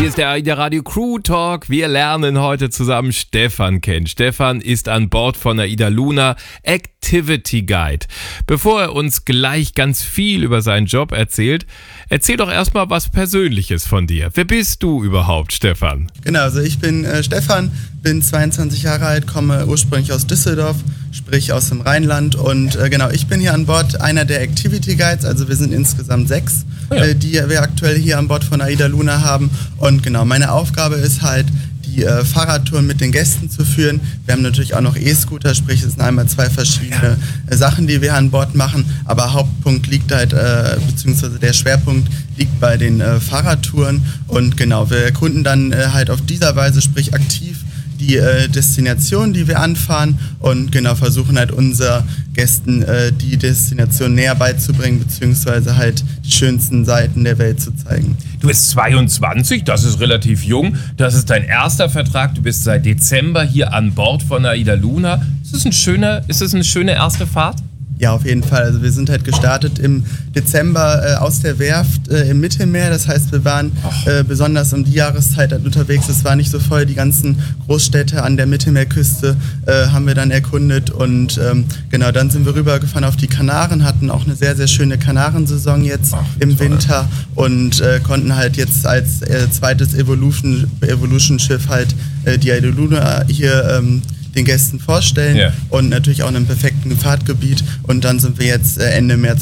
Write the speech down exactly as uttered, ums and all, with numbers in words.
Hier ist der AIDA Radio Crew Talk. Wir lernen heute zusammen Stefan kennen. Stefan ist an Bord von AIDA Luna Activity Guide. Bevor er uns gleich ganz viel über seinen Job erzählt, erzähl doch erstmal was Persönliches von dir. Wer bist du überhaupt, Stefan? Genau, also ich bin äh, Stefan, bin zweiundzwanzig Jahre alt, komme ursprünglich aus Düsseldorf, sprich aus dem Rheinland, und äh, genau, ich bin hier an Bord einer der Activity Guides, also wir sind insgesamt sechs, oh ja. äh, die wir aktuell hier an Bord von AIDA Luna haben, und genau, meine Aufgabe ist halt, die äh, Fahrradtouren mit den Gästen zu führen. Wir haben natürlich auch noch E-Scooter, sprich es sind einmal zwei verschiedene äh, Sachen, die wir an Bord machen, aber Hauptpunkt liegt halt, äh, beziehungsweise der Schwerpunkt liegt bei den äh, Fahrradtouren, und genau, wir erkunden dann äh, halt auf dieser Weise, sprich aktiv, die äh, Destination, die wir anfahren, und genau versuchen halt unser Gästen äh, die Destination näher beizubringen, beziehungsweise halt die schönsten Seiten der Welt zu zeigen. Du bist zweiundzwanzig, das ist relativ jung, das ist dein erster Vertrag, du bist seit Dezember hier an Bord von AIDA Luna. Ist es ein schöner, ist es eine schöne erste Fahrt? Ja, auf jeden Fall. Also wir sind halt gestartet im Dezember äh, aus der Werft äh, im Mittelmeer. Das heißt, wir waren äh, besonders um die Jahreszeit halt unterwegs. Es war nicht so voll. Die ganzen Großstädte an der Mittelmeerküste äh, haben wir dann erkundet. Und ähm, genau, dann sind wir rübergefahren auf die Kanaren, hatten auch eine sehr, sehr schöne Kanarensaison jetzt Ach, im toll. Winter, und äh, konnten halt jetzt als äh, zweites Evolution, Evolution-Schiff halt äh, die AIDA Luna hier ähm, den Gästen vorstellen, yeah. und natürlich auch in einem perfekten Fahrtgebiet, und dann sind wir jetzt Ende März